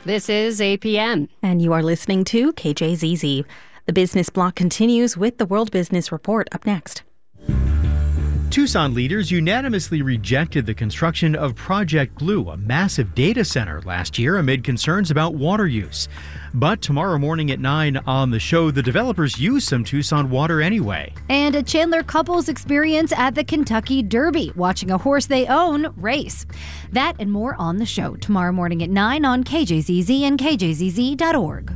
This is APM. And you are listening to KJZZ. The Business Block continues with the World Business Report up next. Tucson leaders unanimously rejected the construction of Project Blue, a massive data center, last year amid concerns about water use. But tomorrow morning at 9 on the show, the developers use some Tucson water anyway. And a Chandler couple's experience at the Kentucky Derby, watching a horse they own race. That and more on the show tomorrow morning at 9 on KJZZ and KJZZ.org.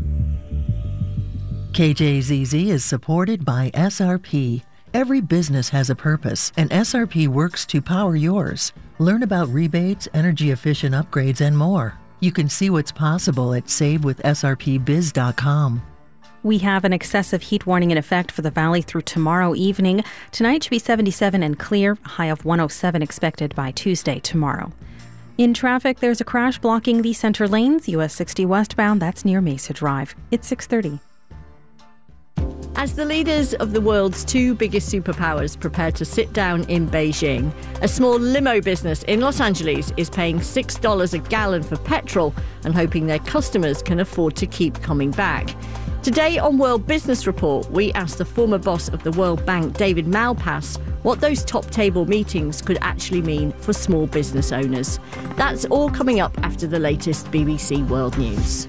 KJZZ is supported by SRP. Every business has a purpose, and SRP works to power yours. Learn about rebates, energy-efficient upgrades, and more. You can see what's possible at savewithsrpbiz.com. We have an excessive heat warning in effect for the valley through tomorrow evening. Tonight should be 77 and clear, a high of 107 expected by Tuesday tomorrow. In traffic, there's a crash blocking the center lanes, US 60 westbound. That's near Mesa Drive. It's 6:30. As the leaders of the world's two biggest superpowers prepare to sit down in Beijing, a small limo business in Los Angeles is paying $6 a gallon for petrol and hoping their customers can afford to keep coming back. Today on World Business Report, we asked the former boss of the World Bank, David Malpass, what those top-table meetings could actually mean for small business owners. That's all coming up after the latest BBC World News.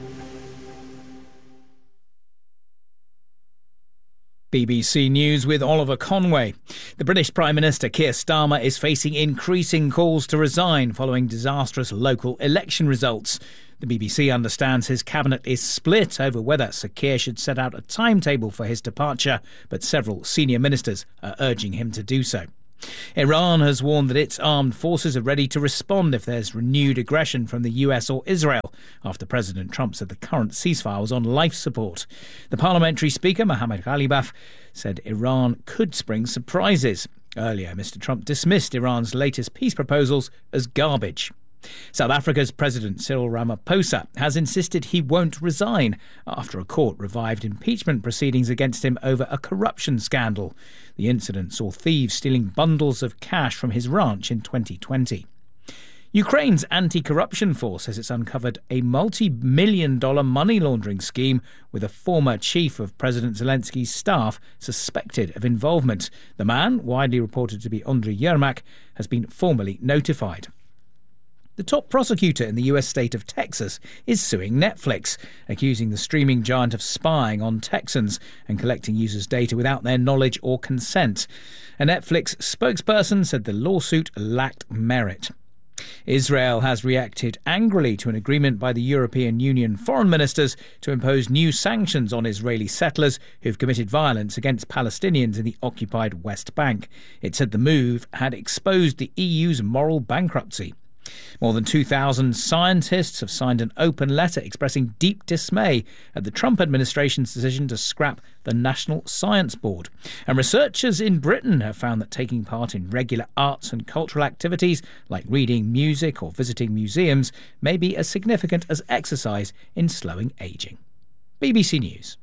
BBC News with Oliver Conway. The British Prime Minister Keir Starmer is facing increasing calls to resign following disastrous local election results. The BBC understands his cabinet is split over whether Sir Keir should set out a timetable for his departure, but several senior ministers are urging him to do so. Iran has warned that its armed forces are ready to respond if there's renewed aggression from the US or Israel, after President Trump said the current ceasefire was on life support. The parliamentary speaker, Mohammad Ghalibaf, said Iran could spring surprises. Earlier, Mr. Trump dismissed Iran's latest peace proposals as garbage. South Africa's President Cyril Ramaphosa has insisted he won't resign after a court revived impeachment proceedings against him over a corruption scandal. The incident saw thieves stealing bundles of cash from his ranch in 2020. Ukraine's anti-corruption force says it's uncovered a multi-million-dollar money laundering scheme with a former chief of President Zelensky's staff suspected of involvement. The man, widely reported to be Andriy Yermak, has been formally notified. The top prosecutor in the US state of Texas is suing Netflix, accusing the streaming giant of spying on Texans and collecting users' data without their knowledge or consent. A Netflix spokesperson said the lawsuit lacked merit. Israel has reacted angrily to an agreement by the European Union foreign ministers to impose new sanctions on Israeli settlers who've committed violence against Palestinians in the occupied West Bank. It said the move had exposed the EU's moral bankruptcy. More than 2,000 scientists have signed an open letter expressing deep dismay at the Trump administration's decision to scrap the National Science Board. And researchers in Britain have found that taking part in regular arts and cultural activities like reading music or visiting museums may be as significant as exercise in slowing ageing. BBC News.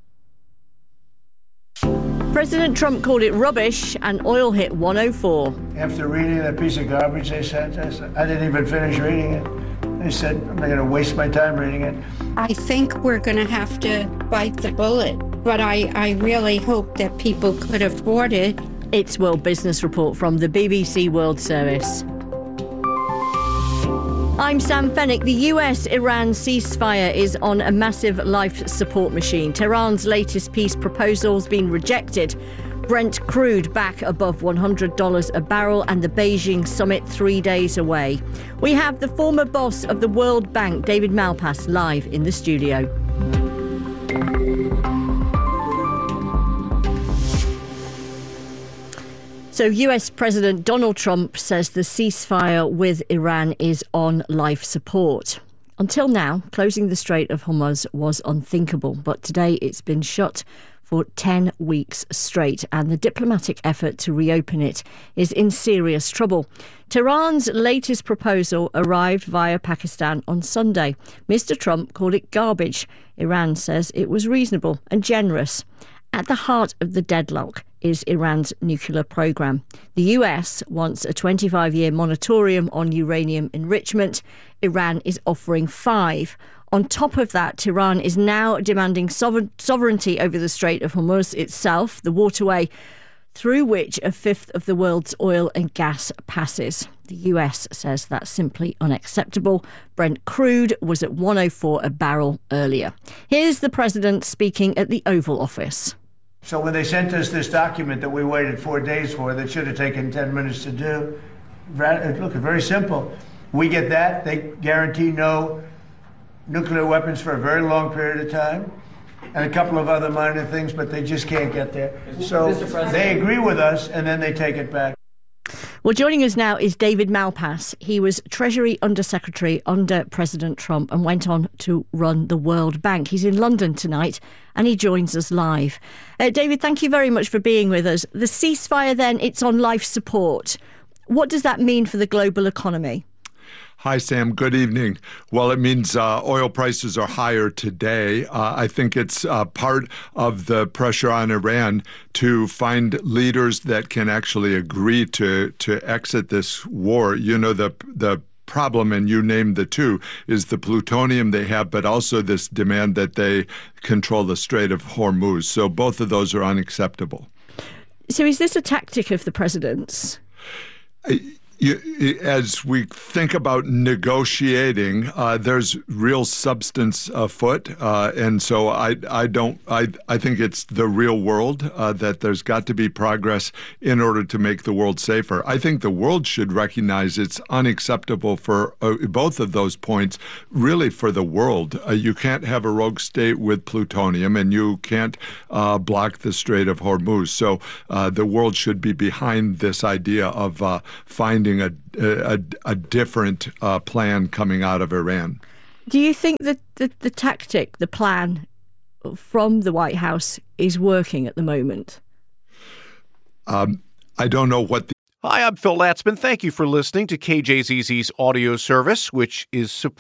President Trump called it rubbish and oil hit 104. After reading that piece of garbage, they said, I didn't even finish reading it. They said, I'm not going to waste my time reading it. I think we're going to have to bite the bullet, but I really hope that people could afford it. It's World Business Report from the BBC World Service. I'm Sam Fennick. The US-Iran ceasefire is on a massive life support machine. Tehran's latest peace proposal has been rejected. Brent crude back above $100 a barrel and the Beijing summit 3 days away. We have the former boss of the World Bank, David Malpass, live in the studio. So US President Donald Trump says the ceasefire with Iran is on life support. Until now, closing the Strait of Hormuz was unthinkable, but today it's been shut for 10 weeks straight, and the diplomatic effort to reopen it is in serious trouble. Tehran's latest proposal arrived via Pakistan on Sunday. Mr. Trump called it garbage. Iran says it was reasonable and generous. At the heart of the deadlock is Iran's nuclear program. The US wants a 25-year moratorium on uranium enrichment. Iran is offering 5 On top of that, Tehran is now demanding sovereignty over the Strait of Hormuz itself, the waterway through which a fifth of the world's oil and gas passes. The US says that's simply unacceptable. Brent crude was at $104 a barrel earlier. Here's the president speaking at the Oval Office. So when they sent us this document that we waited 4 days for, that should have taken 10 minutes to do, look, very simple. We get that. They guarantee no nuclear weapons for a very long period of time, and a couple of other minor things, but they just can't get there. So they agree with us, and then they take it back. Well, joining us now is David Malpass. He was Treasury Undersecretary under President Trump and went on to run the World Bank. He's in London tonight, and he joins us live. David, thank you very much for being with us. The ceasefire, then, it's on life support. What does that mean for the global economy? Hi, Sam. Good evening. Well, it means oil prices are higher today. I think it's part of the pressure on Iran to find leaders that can actually agree to exit this war. You know, the problem, and you named the two, is the plutonium they have, but also this demand that they control the Strait of Hormuz. So both of those are unacceptable. So is this a tactic of the president's? As we think about negotiating, there's real substance afoot, and so I think it's the real world that there's got to be progress in order to make the world safer. I think the world should recognize it's unacceptable for both of those points, really for the world. You can't have a rogue state with plutonium, and you can't block the Strait of Hormuz. So the world should be behind this idea of finding a different plan coming out of Iran. Do you think that the tactic, the plan from the White House is working at the moment? I don't know what Hi, I'm Phil Latzman. Thank you for listening to KJZZ's audio service, which is supported